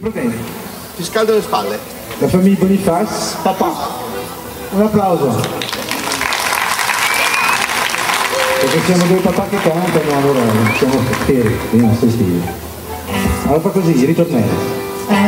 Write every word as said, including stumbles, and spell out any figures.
Proteni. Ti scaldo le spalle. La famiglia Bonifaz. Papà. Un applauso. Perché siamo due papà che cantano, allora siamo fieri dei nostri stili. Allora fa così, ritornello.